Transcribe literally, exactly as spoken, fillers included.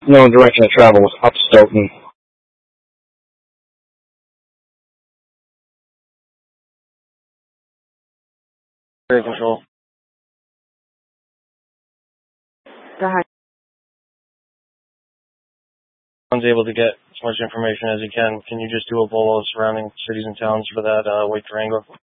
No direction of travel was up Stoughton. Area control. Go ahead. One's able to get as much information as he can. Can you just do a bolo of surrounding cities and towns for that uh, White Durango?